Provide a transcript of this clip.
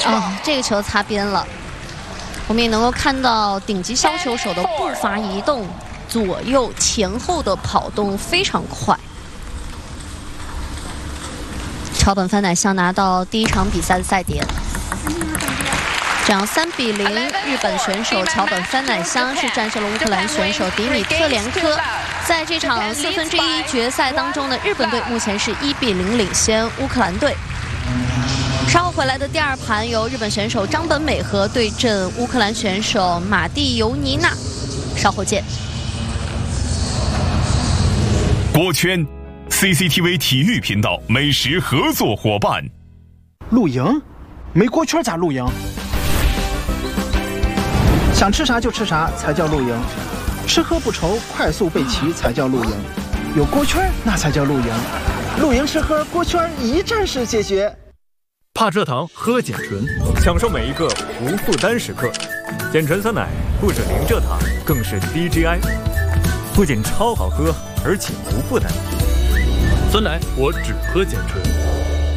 这个球擦边了。我们也能够看到顶级削球手的步伐移动，左右前后的跑动非常快。桥本帆乃香拿到第一场比赛的赛点。这样3比0，日本选手桥本帆乃香是战胜了乌克兰选手迪米特连科。在这场1/4决赛当中呢，日本队目前是1比0领先乌克兰队。稍后回来的第2盘由日本选手张本美和对阵乌克兰选手马蒂尤尼娜，稍后见。 锅圈 CCTV 体育频道美食合作伙伴。 露营？没锅圈咋露营？想吃啥就吃啥才叫露营，吃喝不愁，快速备齐才叫露营，有锅圈那才叫露营。露营吃喝锅圈一站式解决。 怕蔗糖喝碱醇，享受每一个无负担时刻。碱醇酸奶不止零蔗糖，更是低 GI， 不仅超好喝，而且无负担。 酸奶我只喝碱醇。